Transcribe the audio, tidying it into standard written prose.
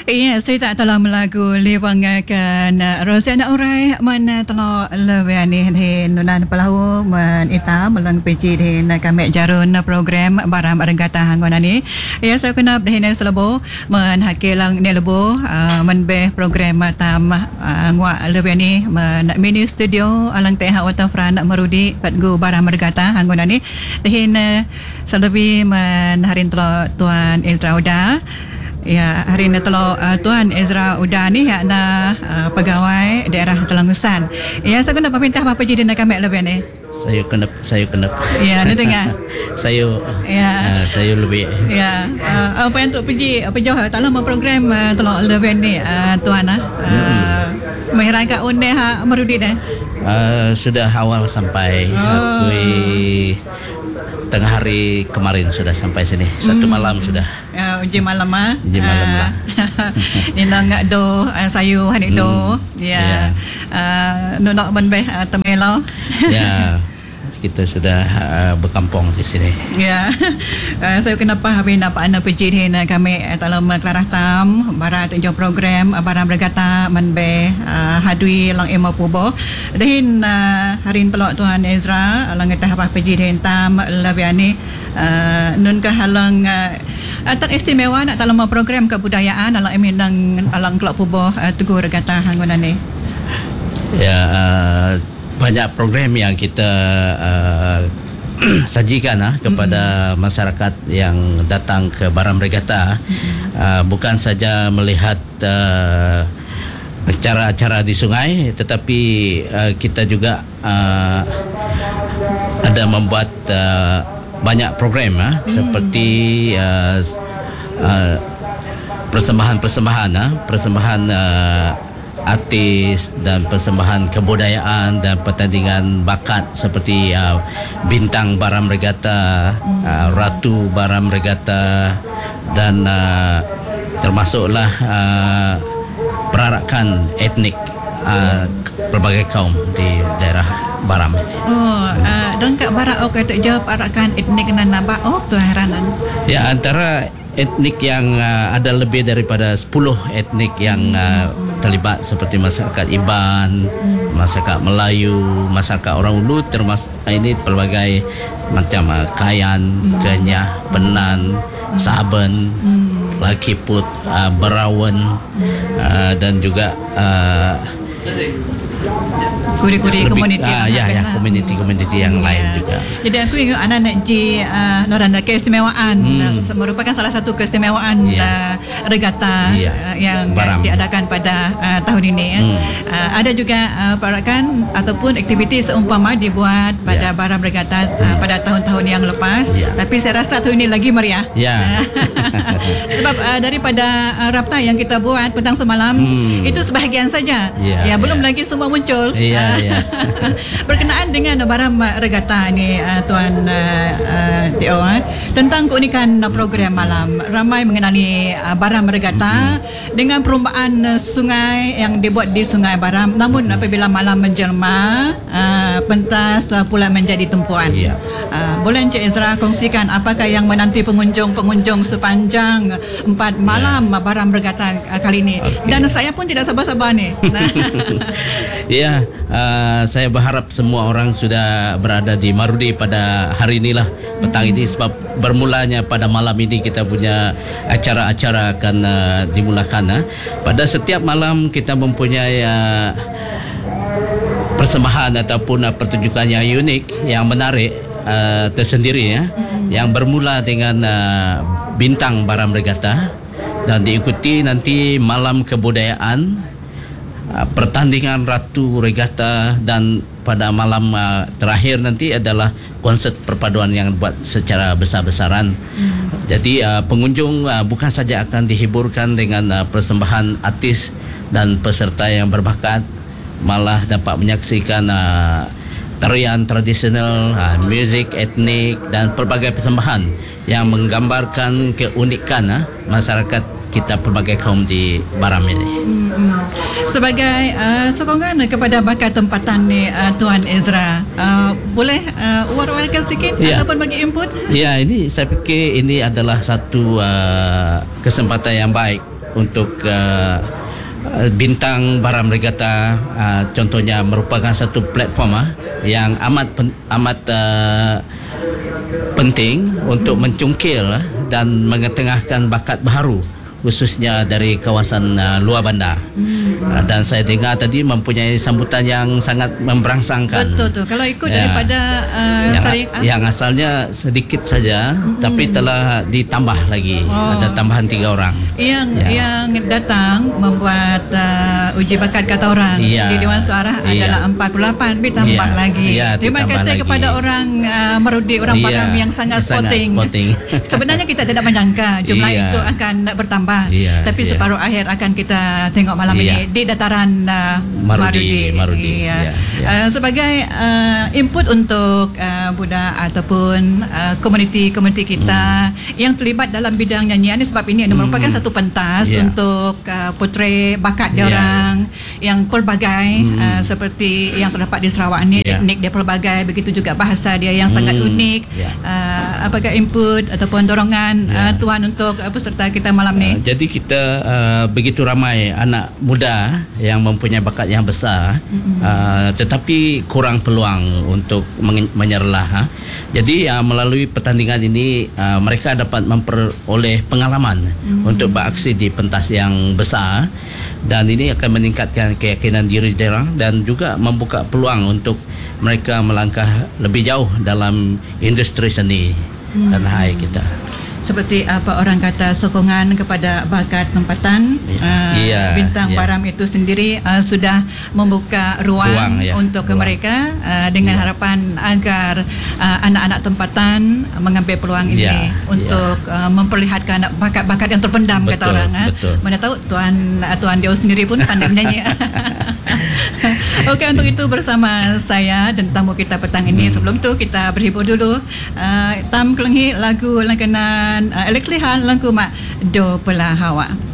Iya, saya tak tahu melagu lewangakan Rosana Urai mana telah lebih ni nunan pelahu men ita melang peci di kami jarun program barang renggata hangona ni. Ya saya kena berhina selebo men hakilang ni lebo men be program tam ngwa lebih ni men mini studio alang teh waterfront merudi patgu barang renggata hangona ni. Dehin selebi men harin telah Tuan Ezra Uda. Ya, hari ini telah Tuan Ezra Uda ni yakna pegawai daerah Telangusan. Ya, saya kena perintah apa jadi nak kami lebih ni? Saya kena. Ya, ni dengar. Saya lebih. Ya, apa yang untuk pergi jauh tak lama program telah lebih ni Tuan menghirangkan unde merudi dah. Sudah awal sampai tengah hari kemarin sudah sampai sini. Satu malam sudah. Uji malam Uji malam lah. Nina ngak do sayu hanik do. Ya. Nunok benbeh temelo. Ya. Kita sudah berkampung di sini. Ya. Saya kenapa habis nampak anak pejit ni kami dalam kelarah tam barat tunjuk program barang bergata menbe hadui lang ema pubo. Dahin hari pelok Tuan Ezra lang kita apa pejit tam labiani nun ke halang tak istimewa nak dalam program kebudayaan alang eminang alang kelak pubo tugu regata hanggunan ni. Ya, banyak program yang kita sajikan kepada masyarakat yang datang ke Baram Regatta. Bukan saja melihat acara-acara di sungai, tetapi kita juga ada membuat banyak program seperti persembahan artis dan persembahan kebudayaan dan pertandingan bakat seperti bintang Baram Regatta, ratu Baram Regatta dan termasuklah perarakan etnik pelbagai kaum di daerah Baram. Dan kat Baram kata jawab perarakan etnik dan nabak tu heranan. Ya, antara etnik yang ada lebih daripada 10 etnik yang terlibat seperti masyarakat Iban, masyarakat Melayu, masyarakat orang Ulu, termasuk ini pelbagai macam Kayan, Kenyah, Penan, Saban, Lakiput, Berawan dan juga kuri-kuri komuniti komuniti yang lain juga. Jadi aku ingat anak-anak Ji Noranda keistimewaan merupakan salah satu keistimewaan regatta yang Baram diadakan pada tahun ini. Ada juga perarakan ataupun aktiviti seumpama dibuat pada Baram Regatta pada tahun-tahun yang lepas. Tapi saya rasa tahun ini lagi meriah. Sebab daripada rapta yang kita buat petang semalam itu sebahagian saja. Belum lagi semua muncul. Berkenaan dengan Baram Regatta ni Tuan Teo, tentang keunikan program malam, ramai mengenali Baram Regatta dengan perlumbaan sungai yang dibuat di Sungai Baram. Namun apabila malam menjelma, pentas pula menjadi tumpuan. Boleh Encik Ezra kongsikan apakah yang menanti pengunjung sepanjang 4 malam Baram Regatta kali ini? Dan saya pun tidak sabar-sabar ni. Saya berharap semua orang sudah berada di Marudi pada hari inilah, petang ini, sebab bermulanya pada malam ini kita punya acara-acara akan dimulakan. Pada setiap malam kita mempunyai persembahan ataupun pertunjukan yang unik, yang menarik tersendiri, yang bermula dengan bintang Baram Regatta dan diikuti nanti malam kebudayaan, pertandingan Ratu Regatta, dan pada malam terakhir nanti adalah konsert perpaduan yang buat secara besar-besaran. Jadi pengunjung bukan saja akan dihiburkan dengan persembahan artis dan peserta yang berbakat, malah dapat menyaksikan tarian tradisional, muzik etnik dan pelbagai persembahan yang menggambarkan keunikan masyarakat kita pelbagai kaum di Baram ini. Sebagai sokongan kepada bakat tempatan ni Tuan Ezra, boleh war-warkan sikit ataupun bagi input? Ini saya fikir ini adalah satu kesempatan yang baik untuk Bintang Baram Regatta contohnya merupakan satu platform yang amat penting untuk mencungkil dan mengetengahkan bakat baharu khususnya dari kawasan luar bandar. Dan saya dengar tadi mempunyai sambutan yang sangat memberangsangkan. Betul. Kalau ikut daripada yang asalnya sedikit saja, tapi telah ditambah lagi. Ada tambahan 3 orang. Yang datang membuat uji bakat kata orang di Dewan Suara adalah 48, lebih tambah lagi. Terima kasih kepada orang Marudi, orang Baram yang sangat sporting. Sebenarnya kita tidak menyangka jumlah itu akan bertambah. Tapi separuh akhir akan kita tengok malam ini di dataran Marudi. Sebagai input untuk budak ataupun komuniti kita yang terlibat dalam bidang nyanyian, sebab ini merupakan satu pentas untuk portray bakat dia orang yang pelbagai, seperti yang terdapat di Sarawak ni, etnik dia pelbagai, begitu juga bahasa dia yang sangat unik. Apakah input ataupun dorongan Tuan untuk peserta kita malam ni? Jadi kita begitu ramai anak muda yang mempunyai bakat yang besar, tetapi kurang peluang untuk menyerlah. Jadi melalui pertandingan ini mereka dapat memperoleh pengalaman untuk beraksi di pentas yang besar, dan ini akan meningkatkan keyakinan diri mereka dan juga membuka peluang untuk mereka melangkah lebih jauh dalam industri seni dan hai kita. Seperti apa orang kata, sokongan kepada bakat tempatan. Bintang Baram itu sendiri sudah membuka ruang untuk mereka dengan harapan agar anak-anak tempatan mengambil peluang ini untuk memperlihatkan bakat-bakat yang terpendam, kata orang. Mana tahu Tuan Dio sendiri pun pandai menyanyi. Okey, untuk itu bersama saya dan tamu kita petang ini, sebelum tu kita berhibur dulu. Tam kelengi lagu langganan Alex Lihan, lagu mak Do Pela Hawa.